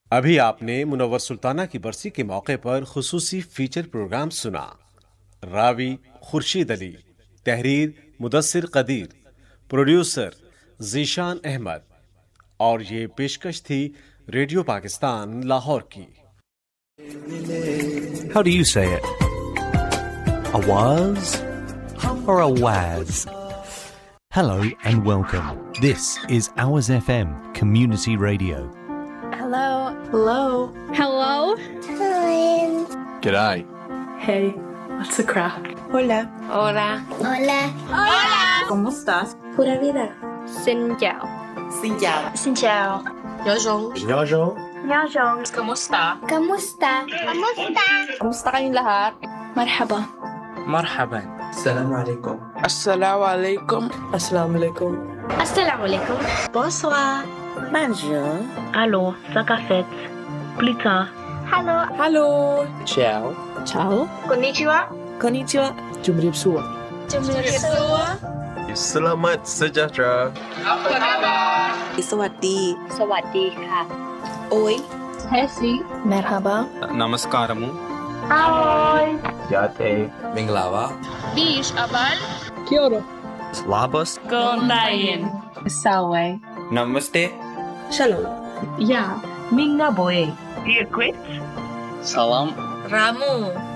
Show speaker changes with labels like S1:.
S1: अभी आपने मुनव्वर सुल्ताना की बरसी के मौके पर खुसूसी फीचर प्रोग्राम सुना। रावी खुर्शीद अली, तहरीर मुदस्सिर कदीर, प्रोड्यूसर जीशान अहमद। और ये पेशकश थी रेडियो पाकिस्तान लाहौर की।
S2: How do you say it? A waz or a waz? Hello and welcome. This is Ours FM Community Radio.
S3: Hello. Hello.
S4: Hello.
S3: Hello.
S5: G'day.
S3: Hey, what's the crack?
S6: Hola.
S4: Hola.
S3: Hola.
S4: Hola.
S6: ¿Cómo estás?
S3: Pura vida.
S4: Xin chào.
S6: Xin chào.
S4: Xin chào.
S5: Bonjour.
S3: Kamusta?
S4: Kamusta?
S3: Kamusta kayong lahat?
S4: Marhaba.
S7: مرحبا.
S6: Assalamu alaikum.
S7: السلام عليكم.
S6: Assalamu alaikum.
S4: Assalamu alaikum.
S3: Bonsoir.
S6: Bonjour.
S8: Allô, ça qu'a fait? Plus tard.
S4: Hello.
S6: Hello.
S7: Ciao.
S3: Ciao.
S4: Konnichiwa.
S6: Konnichiwa. Jumrib suwa.
S5: Selamat sejahtera.
S6: Sawadee.
S4: สวัสดีค่ะ
S6: Oi.
S3: Hesi. Merhaba.
S7: Namaskaramu.
S4: Ahoy.
S5: Jate.
S7: Minglava.
S4: Bish abal.
S3: Kia ora.
S7: Labas.
S4: Gondayin.
S3: Salwe.
S7: Namaste.
S6: Shalom.
S3: Ya. Ming na boy.
S8: Dear Quit.
S7: Salam.
S4: Ramu.